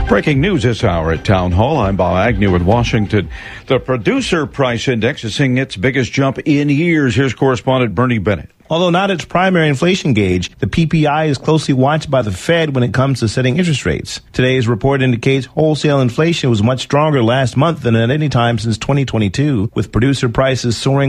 Breaking news this hour at Town Hall. I'm Bob Agnew in Washington. The Producer Price Index is seeing its biggest jump in years. Here's correspondent Bernie Bennett. Although not its primary inflation gauge, the PPI is closely watched by the Fed when it comes to setting interest rates. Today's report indicates wholesale inflation was much stronger last month than at any time since 2022, with producer prices soaring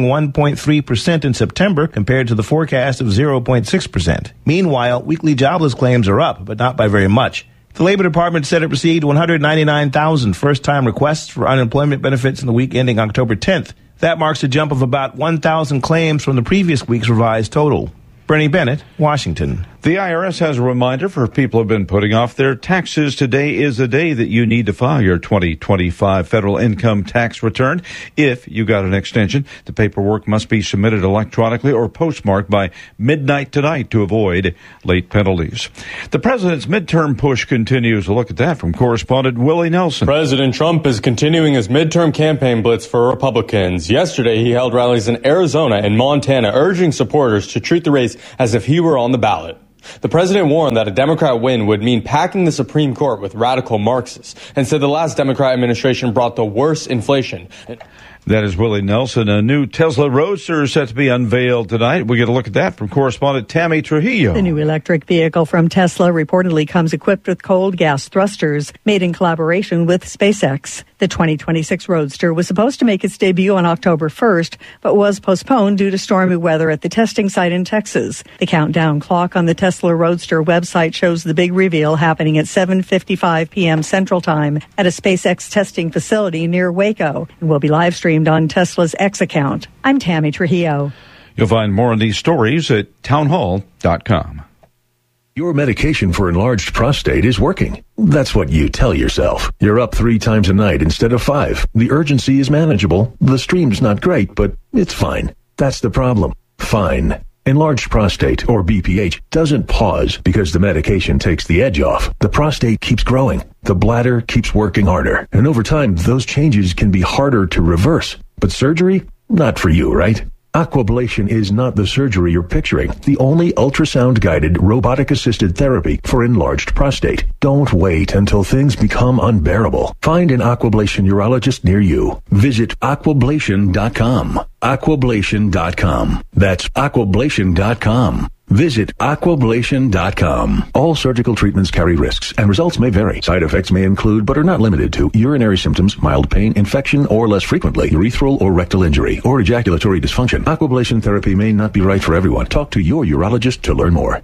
1.3% in September compared to the forecast of 0.6%. Meanwhile, weekly jobless claims are up, but not by very much. The Labor Department said it received 199,000 first-time requests for unemployment benefits in the week ending October 10th. That marks a jump of about 1,000 claims from the previous week's revised total. Bernie Bennett, Washington. The IRS has a reminder for people who have been putting off their taxes. Today is the day that you need to file your 2025 federal income tax return. If you got an extension, the paperwork must be submitted electronically or postmarked by midnight tonight to avoid late penalties. The president's midterm push continues. A look at that from correspondent Willie Nelson. President Trump is continuing his midterm campaign blitz for Republicans. Yesterday, he held rallies in Arizona and Montana, urging supporters to treat the race as if he were on the ballot. The president warned that a Democrat win would mean packing the Supreme Court with radical Marxists and said the last Democrat administration brought the worst inflation. That is Willie Nelson. A new Tesla Roadster is set to be unveiled tonight. We get a look at that from correspondent Tammy Trujillo. The new electric vehicle from Tesla reportedly comes equipped with cold gas thrusters made in collaboration with SpaceX. The 2026 Roadster was supposed to make its debut on October 1st, but was postponed due to stormy weather at the testing site in Texas. The countdown clock on the Tesla Roadster website shows the big reveal happening at 7:55 p.m. Central Time at a SpaceX testing facility near Waco and will be live streamed on Tesla's X account. I'm Tammy Trujillo. You'll find more on these stories at townhall.com. Your medication for enlarged prostate is working. That's what you tell yourself. You're up 3 times a night instead of 5. The urgency is manageable. The stream's not great, but it's fine. That's the problem. Fine. Enlarged prostate, or BPH, doesn't pause because the medication takes the edge off. The prostate keeps growing. The bladder keeps working harder. And over time, those changes can be harder to reverse. But surgery? Not for you, right? Aquablation is not the surgery you're picturing. The only ultrasound-guided, robotic-assisted therapy for enlarged prostate. Don't wait until things become unbearable. Find an Aquablation urologist near you. Visit aquablation.com. Aquablation.com. That's aquablation.com. Visit aquablation.com. All surgical treatments carry risks, and results may vary. Side effects may include, but are not limited to, urinary symptoms, mild pain, infection, or less frequently, urethral or rectal injury, or ejaculatory dysfunction. Aquablation therapy may not be right for everyone. Talk to your urologist to learn more.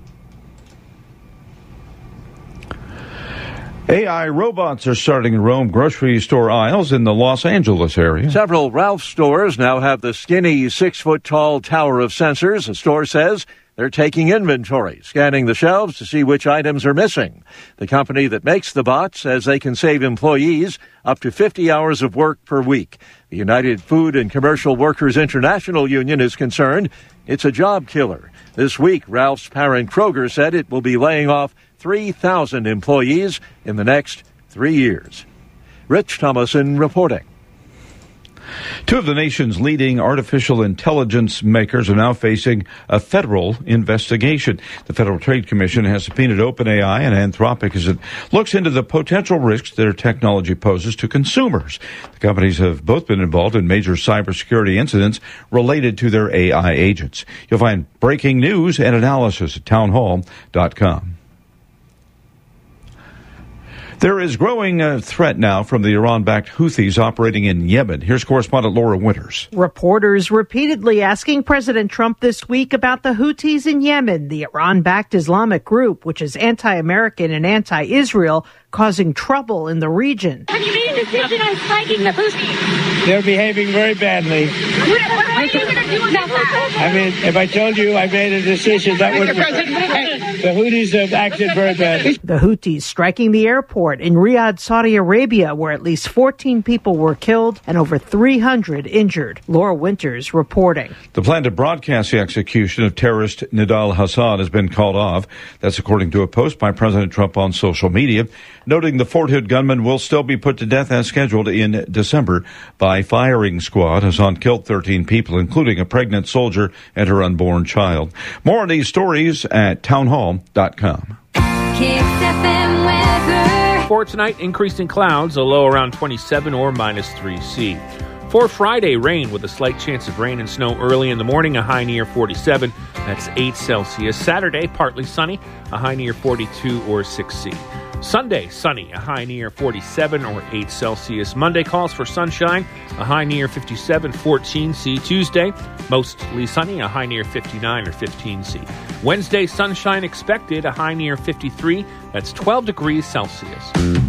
AI robots are starting to roam grocery store aisles in the Los Angeles area. Several Ralph's stores now have the skinny 6-foot-tall tower of sensors. The store says they're taking inventory, scanning the shelves to see which items are missing. The company that makes the bots says they can save employees up to 50 hours of work per week. The United Food and Commercial Workers International Union is concerned it's a job killer. This week, Ralph's parent Kroger said it will be laying off 3,000 employees in the next 3 years. Rich Thomason reporting. 2 of the nation's leading artificial intelligence makers are now facing a federal investigation. The Federal Trade Commission has subpoenaed OpenAI and Anthropic as it looks into the potential risks their technology poses to consumers. The companies have both been involved in major cybersecurity incidents related to their AI agents. You'll find breaking news and analysis at townhall.com. There is growing threat now from the Iran-backed Houthis operating in Yemen. Here's correspondent Laura Winters. Reporters repeatedly asking President Trump this week about the Houthis in Yemen, the Iran-backed Islamic group, which is anti-American and anti-Israel, causing trouble in the region. Have you made a decision on striking the Houthis? They're behaving very badly. What are you going to do about that? I mean, if I told you I made a decision, that would... The Houthis have acted very badly. The Houthis striking the airport in Riyadh, Saudi Arabia, where at least 14 people were killed and over 300 injured. Laura Winters reporting. The plan to broadcast the execution of terrorist Nidal Hasan has been called off. That's according to a post by President Trump on social media, noting the Fort Hood gunman will still be put to death as scheduled in December by firing squad. Hasan killed 13 people, including a pregnant soldier and her unborn child. More on these stories at townhall.com. Kicks FM weather. For tonight, increasing clouds, a low around 27 or minus 3 C. For Friday, rain with a slight chance of rain and snow early in the morning, a high near 47. That's 8 Celsius. Saturday, partly sunny, a high near 42 or 6 C. Sunday, sunny, a high near 47 or 8 Celsius. Monday calls for sunshine, a high near 57, 14 C. Tuesday, mostly sunny, a high near 59 or 15 C. Wednesday, sunshine expected, a high near 53, that's 12 degrees Celsius.